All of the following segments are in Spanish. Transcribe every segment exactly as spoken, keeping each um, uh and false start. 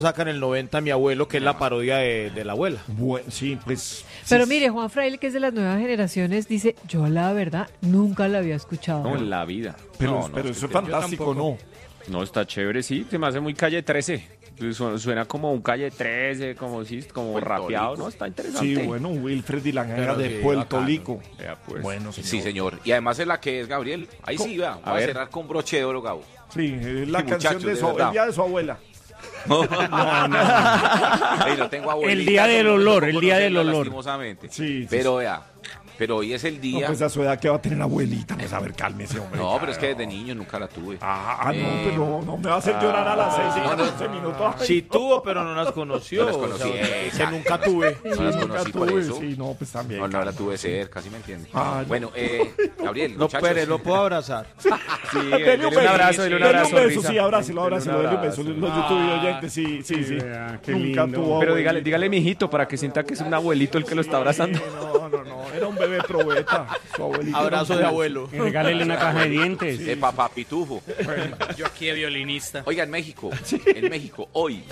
sacan el noventa mi abuelo, que es la parodia de, de la abuela. Bueno, sí, pues... Pero sí, mire, Juan Fraile, que es de las nuevas generaciones, dice, yo la verdad nunca la había escuchado. No, en la vida. Pero, no, no, pero es eso es que- fantástico, ¿no? No, está chévere, sí. Se me hace muy Calle trece. Su- Suena como un Calle trece, como, sí, como Puerto rapeado, Rico. ¿no? Está interesante. Sí, bueno, Wilfred y la ganga Pero de sí, Puerto bacano. Rico. Vea, pues. Bueno, señor. Sí, señor. Y además es la que es Gabriel. Ahí sí, vea. Voy A a, ver. cerrar con broche de oro, Gabo. Sí, es la Sí, canción muchachos, de de su, verdad. el día de su abuela. No, no, Ey, no tengo abuelita, El día del no me olor, tocó el día del conocerla, olor. lastimosamente. Sí, sí, Pero vea, pero hoy es el No, día. pues a su edad que va a tener abuelita. Pues a ver, cálmese, hombre. No, pero es que desde niño nunca la tuve. Ah, ah, no, Eh, pero no, no me va a hacer llorar a las seis y catorce minutos. Ay, Sí tuvo, pero no las conoció. No las o conocí, sea, que exacto. nunca tuve. No las nunca conocí por tuve, eso. sí, no, pues también. No, no la tuve cerca, ¿sí me entiende? Ah, no. Bueno, eh, Gabriel, No, muchachos. Pérez, lo puedo abrazar. Sí, Dele dele un abrazo, dele un Dele abrazo. un beso, Risa. sí, abrácelo, Dele abrácelo, dele un beso. abrazo. Los YouTube oyentes, sí, sí, sí. vea, qué Nunca lindo. tuvo Pero abuelita. dígale, dígale, mijito, para que sienta que es un abuelito el que lo está abrazando. No, no, no, era un bebé probeta. Su abuelita era Abrazo un de bebé. abuelo. Y regálele una caja de dientes. De papá pitufo. Yo aquí de violinista. Oiga, en México, en México, hoy.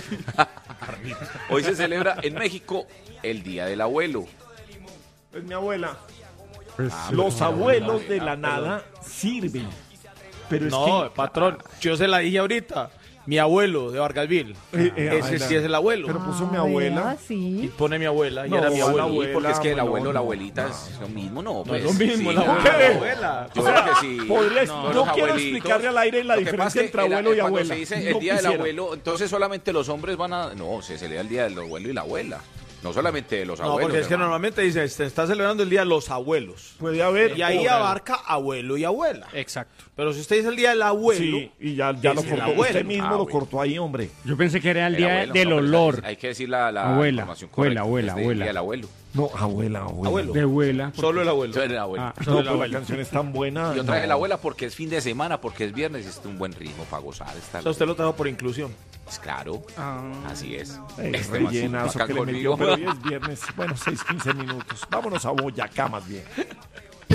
Hoy se celebra en México el Día del Abuelo. Es mi abuela. Pues, Los abuelos de la nada sirven. Pero es No, que... patrón, yo se la dije ahorita. Mi abuelo de Vargasville. Eh, eh, Ese abuela. sí es el abuelo. Pero puso mi Ah, abuela. vea, Y sí. pone mi abuela, y No, era mi la abuelo. abuela. Sí, porque es que el abuelo, abuelo o no, la abuelita es lo mismo, no, No pues. es lo mismo, sí, la no, abuela. ¿Qué? la abuela. Yo O sea, creo que sí. podría- No, no los quiero abuelitos. explicarle al aire la Lo que diferencia pasa es entre que el- abuelo y cuando abuela. se dice No el día del quisiera. abuelo, entonces solamente los hombres van a. No, se celebra el día del abuelo y la abuela. No solamente de los No, abuelos. porque es que hermano. normalmente dice, se está celebrando el día de los abuelos. Puede haber. Y ahí o- abarca abuelo y abuela. Exacto. Pero si usted dice el día del abuelo, Sí, y ya, ya es lo el cortó. abuelo. Usted mismo Ah, lo bueno. cortó ahí, hombre. Yo pensé que era el El día abuelo, del no, pero olor. Hay que decir la, la Abuela, información abuela, correcta. abuela, Es del abuela. Día del abuelo. No, abuela, abuela. Abuelo. De abuela. solo el abuelo. Yo era el abuelo. Ah, No, Solo el pero la abuelo. canción es tan buena. Yo traje no. la abuela porque es fin de semana, porque es viernes y es un buen ritmo para gozar. Está O sea, usted lo trajo por inclusión. Pues claro, así es. Eh, Este rellenazo acá que le conmigo. metió, pero hoy es viernes. Bueno, seis, quince minutos. Vámonos a Boyacá más bien.